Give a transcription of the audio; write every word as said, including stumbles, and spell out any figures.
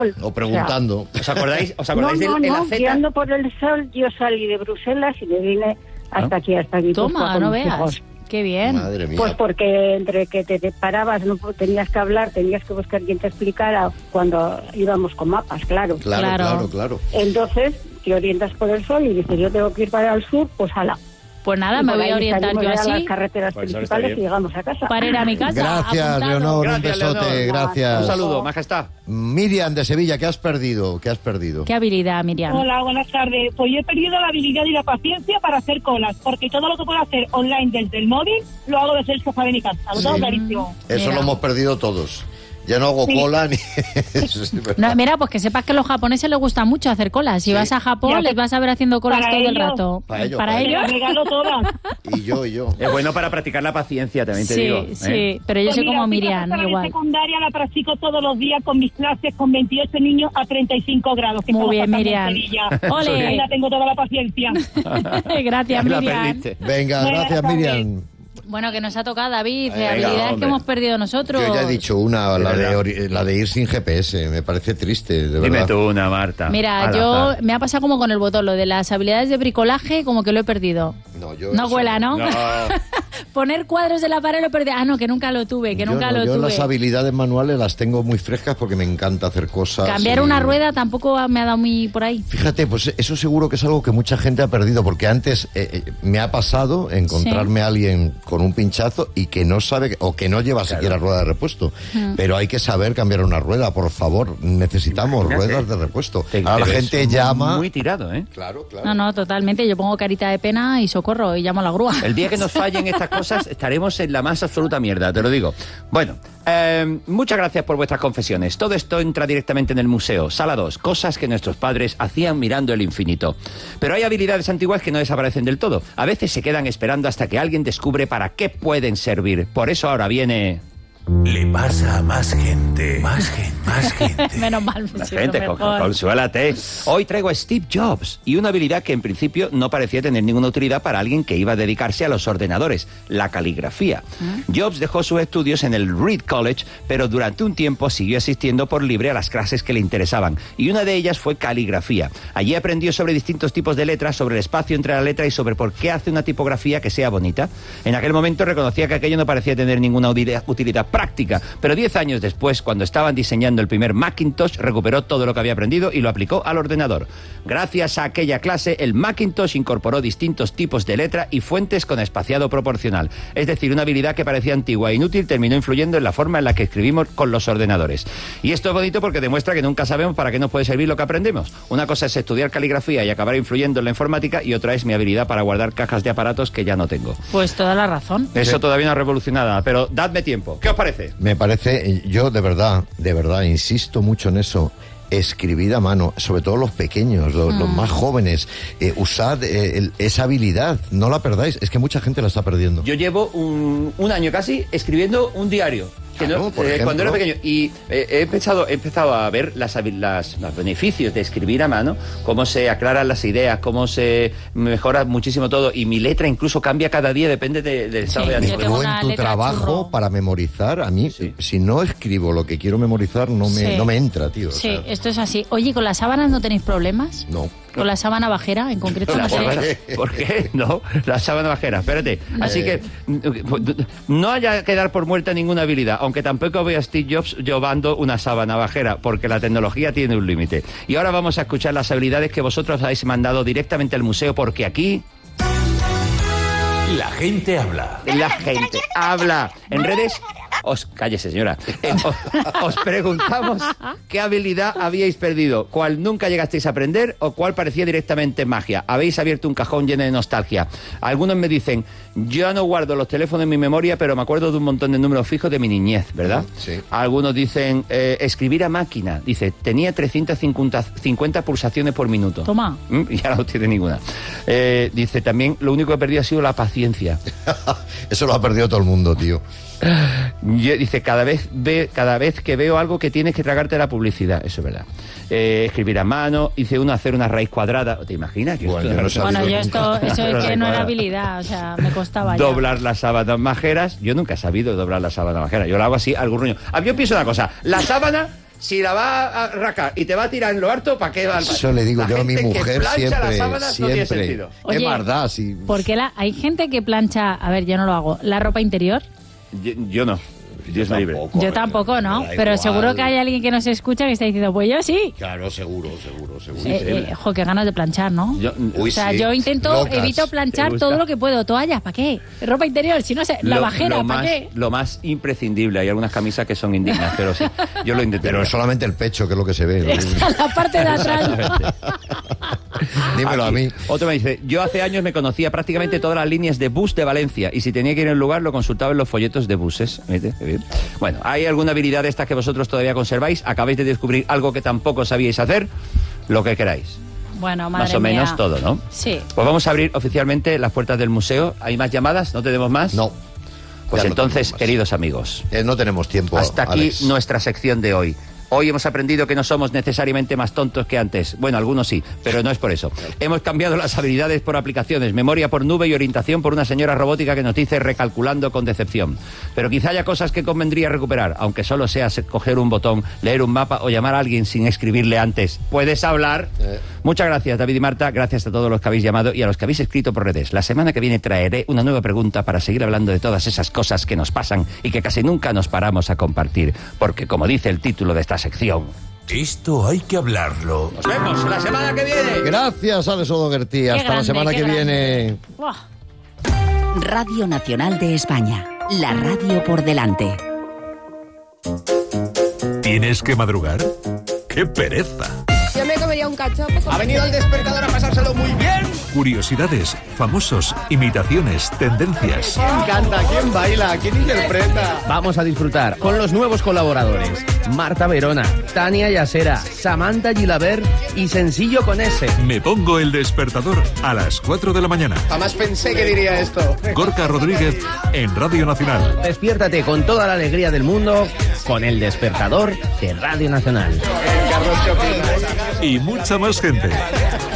O preguntando. O sea, ¿os acordáis, ¿os acordáis no, del no, el no, guiando por el sol, yo salí de Bruselas y me vine hasta ¿Ah? aquí, hasta aquí. Toma, no veas. Hijos. Qué bien. Madre mía. Pues porque entre que te, te parabas, no tenías que hablar, tenías que buscar quien te explicara cuando íbamos con mapas, claro. Claro, claro, claro. claro. Entonces, te orientas por el sol y dices, yo tengo que ir para el sur, pues ala. Pues nada, me voy a orientar yo así. A las carreteras pues principales y llegamos a casa. Para ir a mi casa. Gracias, Leonor, un besote, Leonor. gracias. Un saludo, majestad. Miriam de Sevilla, ¿qué has perdido? ¿Qué has perdido? ¿Qué habilidad, Miriam? Hola, buenas tardes. Pues yo he perdido la habilidad y la paciencia para hacer colas, porque todo lo que puedo hacer online desde el móvil lo hago desde el sofá de mi casa. Lo tengo Sí. clarísimo. Eso Mira. lo hemos perdido todos. Ya no hago Sí. cola ni... Eso es verdad. No, mira, pues que sepas que a los japoneses les gusta mucho hacer colas. Si Sí. vas a Japón, Ya, les vas a ver haciendo colas para todo el ellos. rato. Para ellos, para para Me ellos. las regalo todas. Y yo, y yo. Es bueno para practicar la paciencia, también te Sí, digo. sí, ¿eh? pero yo Pues soy mira, como fíjate, Miriam, hasta la igual. secundaria la practico todos los días con mis clases con veintiocho niños a treinta y cinco grados. Que Muy estamos bien, pasando en Miriam. Sevilla. Ole. Ahí la tengo toda la paciencia. Gracias, La Miriam. perdiste. Venga, Buenas gracias, tardes. Miriam. Bueno, que nos ha tocado, David, Venga, habilidades hombre. que hemos perdido nosotros. Yo ya he dicho una, la de, verdad. ori- la de ir sin G P S. Me parece triste, de Dime verdad. tú una, Marta. Mira, Al yo azar. me ha pasado como con el botón, lo de las habilidades de bricolaje, como que lo he perdido. No, yo No eso- cuela, ¿no? No. Poner cuadros de la pared lo he perdido. Ah, no, que nunca lo tuve, que yo nunca no, lo yo tuve. las habilidades manuales las tengo muy frescas porque me encanta hacer cosas. Cambiar y- una rueda tampoco me ha dado muy por ahí. Fíjate, pues eso seguro que es algo que mucha gente ha perdido, porque antes eh, eh, me ha pasado encontrarme a alguien con un pinchazo y que no sabe, que- o que no lleva siquiera rueda de repuesto. Mm. Pero hay que saber cambiar una rueda, por favor. Necesitamos Imagínate. ruedas de repuesto. Te- Ahora te la ves gente llama... Muy tirado, ¿eh? Claro, claro. No, no, totalmente. Yo pongo carita de pena y socorro y llamo a la grúa. El día que nos fallen estas cosas estaremos en la más absoluta mierda, te lo digo. Bueno, eh, muchas gracias por vuestras confesiones. Todo esto entra directamente en el museo. Sala dos, cosas que nuestros padres hacían mirando el infinito. Pero hay habilidades antiguas que no desaparecen del todo. A veces se quedan esperando hasta que alguien descubre para qué pueden servir. Por eso ahora viene... Le pasa a más gente, más gente, más gente. Menos mal, me La siento gente, con- mejor. consuélate. Hoy traigo a Steve Jobs y una habilidad que en principio no parecía tener ninguna utilidad para alguien que iba a dedicarse a los ordenadores, la caligrafía. Jobs dejó sus estudios en el Reed College, pero durante un tiempo siguió asistiendo por libre a las clases que le interesaban, y una de ellas fue caligrafía. Allí aprendió sobre distintos tipos de letras, sobre el espacio entre la letra y sobre por qué hace una tipografía que sea bonita. En aquel momento reconocía que aquello no parecía tener ninguna utilidad, utilidad práctica, pero diez años después, cuando estaban diseñando el primer Macintosh, recuperó todo lo que había aprendido y lo aplicó al ordenador. Gracias a aquella clase, el Macintosh incorporó distintos tipos de letra y fuentes con espaciado proporcional. Es decir, una habilidad que parecía antigua e inútil terminó influyendo en la forma en la que escribimos con los ordenadores. Y esto es bonito porque demuestra que nunca sabemos para qué nos puede servir lo que aprendemos. Una cosa es estudiar caligrafía y acabar influyendo en la informática, y otra es mi habilidad para guardar cajas de aparatos que ya no tengo. Pues toda la razón. Eso todavía no ha revolucionado nada, pero dadme tiempo. ¿Qué os parece? Me parece, yo de verdad, de verdad, insisto mucho en eso. Escribid a mano, sobre todo los pequeños, los, Mm. los más jóvenes. Eh, usad eh, el- esa habilidad, no la perdáis. Es que mucha gente la está perdiendo. Yo llevo un, un año casi escribiendo un diario. Que Claro, no- por eh, cuando era ejemplo. pequeño. Y eh, he, empezado, he empezado a ver las, habi- las- los beneficios de escribir a mano, cómo se aclaran las ideas, cómo se mejora muchísimo todo. Y mi letra incluso cambia cada día, depende de- del estado Sí, de yo ánimo. tengo Tú una en tu letra trabajo churro. para memorizar, a mí, Sí. si no escribo lo que quiero memorizar, no me, Sí. no me entra, tío. o Sí, sea, esto es así. Oye, ¿con las sábanas no tenéis problemas? no. ¿Con la sábana bajera en concreto? No La sé. sábana- ¿Por qué? No, la sábana bajera. Espérate. Así que no haya que dar por muerta ninguna habilidad, aunque tampoco veo a Steve Jobs llevando una sábana bajera, porque la tecnología tiene un límite. Y ahora vamos a escuchar las habilidades que vosotros habéis mandado directamente al museo, porque aquí La gente habla. la gente habla. En redes, os cállese, señora. Eh, os, os preguntamos qué habilidad habíais perdido, cuál nunca llegasteis a aprender o cuál parecía directamente magia. Habéis abierto un cajón lleno de nostalgia. Algunos me dicen, yo no guardo los teléfonos en mi memoria, pero me acuerdo de un montón de números fijos de mi niñez, ¿verdad? Sí. Algunos dicen, eh, escribir a máquina. Dice, tenía trescientas cincuenta pulsaciones por minuto. Toma. Mm, Y ahora no tiene ninguna. Eh, dice, también lo único que he perdido ha sido la paciencia. Eso lo ha perdido todo el mundo, tío. Yo- dice, cada vez ve, cada vez que veo algo que tienes que tragarte la publicidad. Eso es verdad. Eh, escribir a mano. Dice uno, hacer una raíz cuadrada. ¿Te imaginas? Que Bueno, esto- yo no sabía. Bueno, sabido yo esto, nunca. eso es que no era Cuadrada. habilidad, o sea, me costaba ya. Doblar las sábanas majeras. Yo nunca he sabido doblar la sábana majera. Yo lo hago así al gurruño. Ah, yo pienso una cosa. La sábana si la va a racar y te va a tirar en lo harto, ¿para qué va al baño? Eso le digo La yo a mi gente que mujer plancha las siempre, sábanas no tiene siempre. sentido. Oye, es verdad, sí. Porque la, hay gente que plancha, a ver, yo no lo hago, la ropa interior. Yo, yo no. Dios me libre. Yo tampoco, ¿no? Pero seguro que hay alguien que nos escucha que está diciendo, pues yo sí. Claro, seguro, seguro, seguro. Eh, eh, jo, qué ganas de planchar, ¿no? Yo, Uy, o sea, sí. yo intento, Locas. evito ¿Te planchar gusta? todo lo que puedo. Toallas, ¿para qué? Ropa interior, si no sé, la lo- bajera, lo ¿para más, qué? lo más imprescindible. Hay algunas camisas que son indignas, pero sí. Yo lo intento. Pero es solamente el pecho, que es lo que se ve. ¿no? Esa es la parte de atrás. Dímelo a Aquí, mí. Otro me dice, yo hace años me conocía prácticamente todas las líneas de bus de Valencia y si tenía que ir a un lugar lo consultaba en los folletos de buses. ¿Viste? Qué bien. Bueno, ¿hay alguna habilidad de estas que vosotros todavía conserváis? ¿Acabáis de descubrir algo que tampoco sabíais hacer? Lo que queráis. Bueno, madre Más o menos mía. todo, ¿no? Sí. Pues vamos a abrir oficialmente las puertas del museo. ¿Hay más llamadas? ¿No tenemos más? No. Pues Ya no entonces, tenemos más. queridos amigos, Eh, no tenemos tiempo. hasta aquí Alex. nuestra sección de hoy. Hoy hemos aprendido que no somos necesariamente más tontos que antes. Bueno, algunos sí, pero no es por eso. Hemos cambiado las habilidades por aplicaciones, memoria por nube y orientación por una señora robótica que nos dice recalculando con decepción. Pero quizá haya cosas que convendría recuperar, aunque solo sea coger un botón, leer un mapa o llamar a alguien sin escribirle antes. ¿Puedes hablar? Eh. Muchas gracias, David y Marta. Gracias a todos los que habéis llamado y a los que habéis escrito por redes. La semana que viene traeré una nueva pregunta para seguir hablando de todas esas cosas que nos pasan y que casi nunca nos paramos a compartir. Porque, como dice el título de esta sección, Esto hay que hablarlo. nos vemos la semana que viene. Gracias, Alex O'Doherty. Qué Hasta la grande, semana qué que grande. viene. Buah. Radio Nacional de España. La radio por delante. ¿Tienes que madrugar? ¡Qué pereza! Yo me comería un cachopo. con- Ha venido el despertador a pasárselo muy bien. Curiosidades, famosos, imitaciones, tendencias. ¿Quién canta? ¿Quién baila? ¿Quién interpreta? Vamos a disfrutar con los nuevos colaboradores. Marta Verona, Tania Yasera, Samantha Gilabert y Sencillo con S. Me pongo el despertador a las cuatro de la mañana. Jamás pensé que diría esto. Gorka Rodríguez en Radio Nacional. Despiértate con toda la alegría del mundo con el despertador de Radio Nacional. Y mucha más gente.